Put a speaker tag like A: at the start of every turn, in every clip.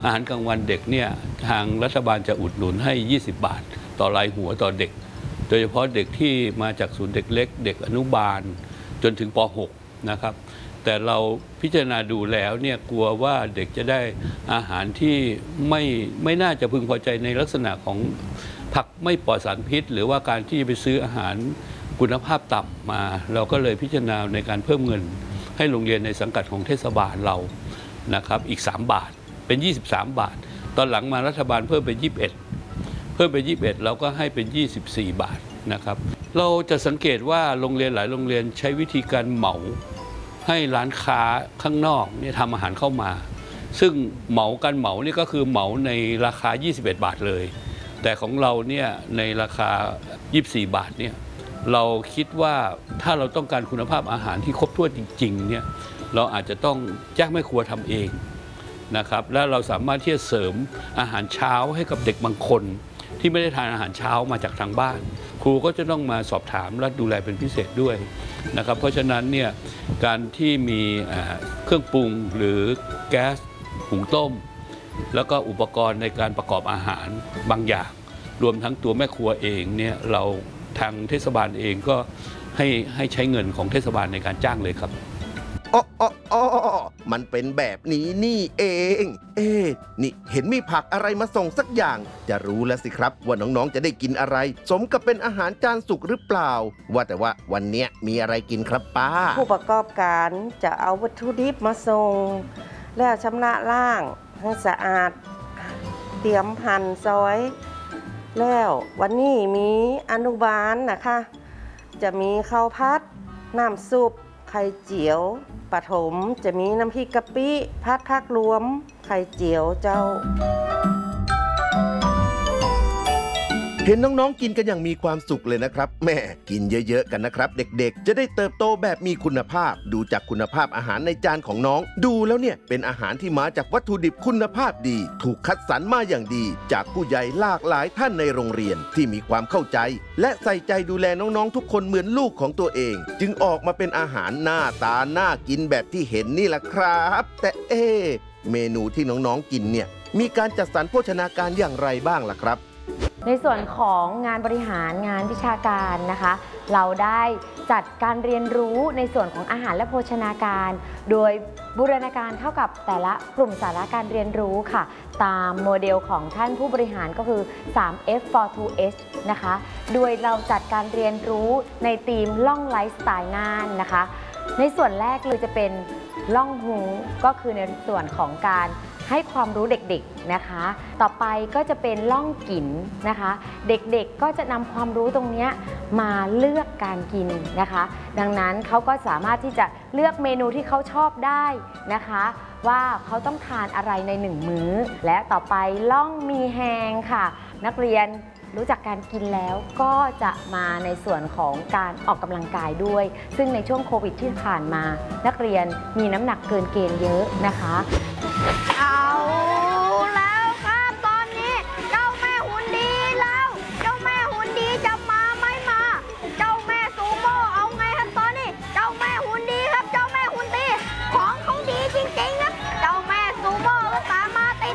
A: อาหารกลางวันเด็กเนี่ยทางรัฐบาลจะอุดหนุนให้20 บาทต่อรายหัวต่อเด็กโดยเฉพาะเด็กที่มาจากศูนย์เด็กเล็กเด็กอนุบาลจนถึงป .6 นะครับแต่เราพิจารณาดูแล้วเนี่ยกลัวว่าเด็กจะได้อาหารที่ไม่น่าจะพึงพอใจในลักษณะของผักไม่ปลอดสารพิษหรือว่าการที่ไปซื้ออาหารคุณภาพต่ำมาเราก็เลยพิจารณาในการเพิ่มเงินให้โรงเรียนในสังกัดของเทศบาลเรานะครับอีก3 บาทเป็น23 บาทตอนหลังมารัฐบาลเพิ่มเป็น21เราก็ให้เป็น24 บาทนะครับเราจะสังเกตว่าโรงเรียนหลายโรงเรียนใช้วิธีการเหมาให้ร้านค้าข้างนอกเนี่ยทำอาหารเข้ามาซึ่งการเหมานี่ก็คือเหมาในราคา21 บาทเลยแต่ของเราเนี่ยในราคา24 บาทเนี่ยเราคิดว่าถ้าเราต้องการคุณภาพอาหารที่ครบถ้วนจริงๆเนี่ยเราอาจจะต้องจ้างแม่ครัวทำเองนะครับและเราสามารถที่จะเสริมอาหารเช้าให้กับเด็กบางคนที่ไม่ได้ทานอาหารเช้ามาจากทางบ้านครูก็จะต้องมาสอบถามและดูแลเป็นพิเศษด้วยนะครับเพราะฉะนั้นเนี่ยการที่มีเครื่องปรุงหรือแก๊สหุงต้มแล้วก็อุปกรณ์ในการประกอบอาหารบางอย่างรวมทั้งตัวแม่ครัวเองเนี่ยเราทางเทศบาลเองก็ให้ใช้เงินของเทศบาลในการจ้างเลยครับ
B: มันเป็นแบบนี้นี่เองนี่เห็นมีผักอะไรมาส่งสักอย่างจะรู้แล้วสิครับว่าน้องๆจะได้กินอะไรสมกับเป็นอาหารจานสุกหรือเปล่าว่าแต่ว่าวันนี้มีอะไรกินครับป้า
C: ผู้ประกอบการจะเอาวัตถุดิบมาส่งแล้วชำระล้างให้สะอาดเตรียมหั่นซอยแล้ววันนี้มีอนุบาลนะคะจะมีข้าวผัดน้ำซุปไข่เจียวปฐมจะมีน้ำพริกกะปิผัดผักรวมไข่เจียวเจ้า
B: เห็นน้องๆกินกันอย่างมีความสุขเลยนะครับแม่กินเยอะๆกันนะครับเด็กๆจะได้เติบโตแบบมีคุณภาพดูจากคุณภาพอาหารในจานของน้องดูแล้วเนี่ยเป็นอาหารที่มาจากวัตถุดิบคุณภาพดีถูกคัดสรรมาอย่างดีจากผู้ใหญ่หลากหลายท่านในโรงเรียนที่มีความเข้าใจและใส่ใจดูแลน้องๆทุกคนเหมือนลูกของตัวเองจึงออกมาเป็นอาหารหน้าตาน่ากินแบบที่เห็นนี่แหละครับแต่เมนูที่น้องๆกินเนี่ยมีการจัดสรรโภชนาการอย่างไรบ้างล่ะครับ
D: ในส่วนของงานบริหารงานวิชาการนะคะเราได้จัดการเรียนรู้ในส่วนของอาหารและโภชนาการโดยบูรณาการเข้ากับแต่ละกลุ่มสาระการเรียนรู้ค่ะตามโมเดลของท่านผู้บริหารก็คือ 3F for 2H นะคะโดยเราจัดการเรียนรู้ในธีมล่องไลฟ์สไตล์งานนะคะในส่วนแรกเลยจะเป็นล่องหูก็คือในส่วนของการให้ความรู้เด็กๆนะคะต่อไปก็จะเป็นล่องกินนะคะเด็กๆก็จะนำความรู้ตรงนี้มาเลือกการกินนะคะดังนั้นเขาก็สามารถที่จะเลือกเมนูที่เขาชอบได้นะคะว่าเขาต้องทานอะไรใน1 มื้อและต่อไปล่องมีแฮงค่ะนักเรียนรู้จักการกินแล้วก็จะมาในส่วนของการออกกำลังกายด้วยซึ่งในช่วงโควิดที่ผ่านมานักเรียนมีน้ำหนักเกินเกณฑ์เยอะนะคะ
E: เอาแล้วครับตอนนี้เจ้าแม่หุ่นดีแล้วเจ้าแม่หุ่นดีจะมาไม่มาเจ้าแม่ซูโม่เอาไงครับตอนนี้เจ้าแม่หุ่นดีครับเจ้าแม่หุ่นดีของเขาดีจริงๆครับเจ้าแม่ซูโม่ก็ตามมาติด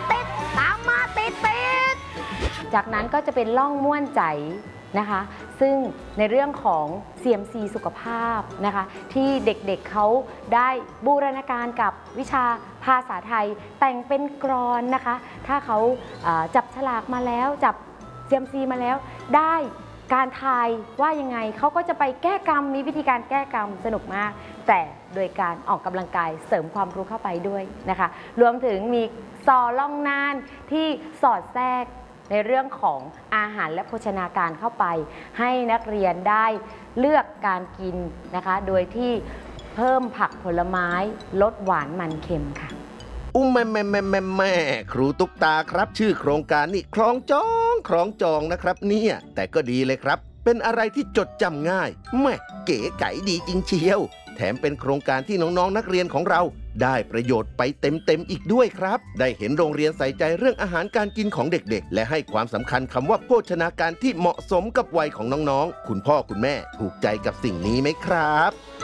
D: จากนั้นก็จะเป็นล่องม่วนใจนะคะซึ่งในเรื่องของ CMC สุขภาพนะคะที่เด็กๆเขาได้บูรณาการกับวิชาภาษาไทยแต่งเป็นกลอนนะคะถ้าเขาจับฉลากมาแล้วจับ CMC มาแล้วได้การทายว่ายังไงเขาก็จะไปแก้กรรมมีวิธีการแก้กรรมสนุกมากแต่โดยการออกกำลังกายเสริมความรู้เข้าไปด้วยนะคะรวมถึงมีซอล่องน่านที่สอดแทรกในเรื่องของอาหารและโภชนาการเข้าไปให้นักเรียนได้เลือกการกินนะคะโดยที่เพิ่มผักผลไม้ลดหวานมันเค็มค่ะ
B: แม่ครูตุ๊กตาครับชื่อโครงการนี่คล้องจองนะครับเนี่ยแต่ก็ดีเลยครับเป็นอะไรที่จดจำง่ายแม่เก๋ไก๋ดีจริงเชียวแถมเป็นโครงการที่น้องๆนักเรียนของเราได้ประโยชน์ไปเต็มอีกด้วยครับได้เห็นโรงเรียนใส่ใจเรื่องอาหารการกินของเด็กๆและให้ความสำคัญคำว่าโภชนาการที่เหมาะสมกับวัยของน้องๆคุณพ่อคุณแม่ถูกใจกับสิ่งนี้ไหมครับ